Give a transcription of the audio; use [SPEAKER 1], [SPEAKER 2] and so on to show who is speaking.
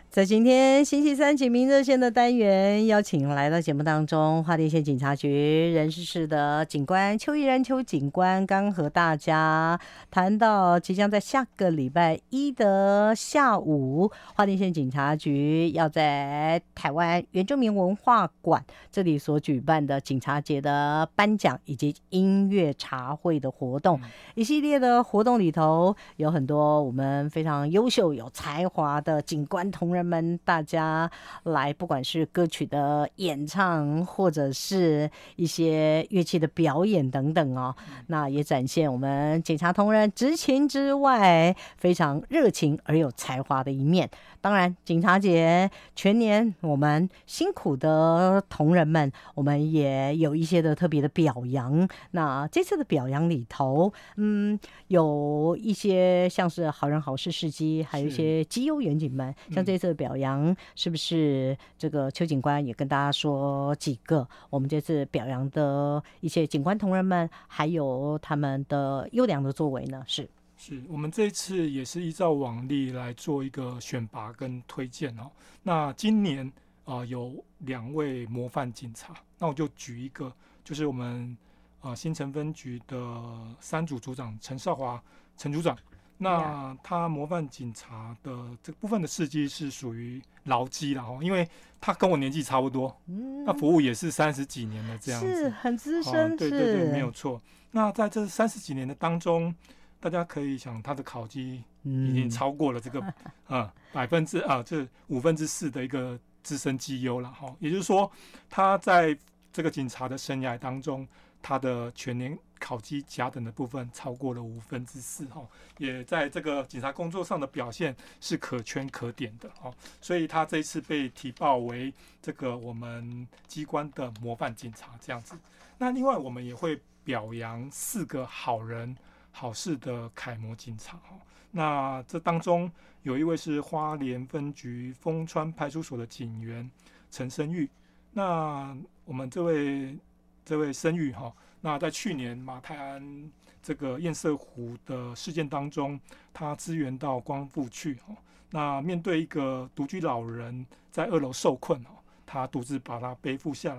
[SPEAKER 1] 在今天星期三警民热线的单元，邀请来到节目当中花莲县警察局人事室的警官邱义然邱警官，刚和大家谈到即将在下个礼拜一的下午，花莲县警察局要在台湾原住民文化馆这里所举办的警察节的颁奖以及音乐茶会的活动，一系列的活动里头有很多我们非常优秀有才华的警官同仁们，大家来，不管是歌曲的演唱或者是一些乐器的表演等等哦，那也展现我们警察同仁执勤之外非常热情而有才华的一面。当然警察节全年我们辛苦的同仁们，我们也有一些的特别的表扬。那这次的表扬里头有一些像是好人好事事迹，还有一些绩优员警们，像这次的表扬是不是这个邱警官也跟大家说几个我们这次表扬的一些警官同仁们还有他们的优良的作为呢？
[SPEAKER 2] 是我们这一次也是依照往例来做一个选拔跟推荐哦。那今年有2位模范警察，那我就举一个，就是我们新城分局的3组组长陈少华陈组长。那他模范警察的这部分的事迹是属于劳基啦，因为他跟我年纪差不多，那服务也是30几年了这样子，
[SPEAKER 1] 是很资深，
[SPEAKER 2] 对对对，没有错。那在这30几年的当中，大家可以想他的考绩已经超过了这个这4%的一个资深绩优了，也就是说他在这个警察的生涯当中，他的全年考绩甲等的部分超过了4%，也在这个警察工作上的表现是可圈可点的，所以他这一次被提报为这个我们机关的模范警察这样子。那另外我们也会表扬4个好人好事的楷模警察，那这当中有一位是花莲分局丰川派出所的警员陈生玉。那我们这位生玉那在去年马泰安这个堰塞湖的事件当中，他支援到光复去，那面对一个独居老人在2楼受困，他独自把他背负下来。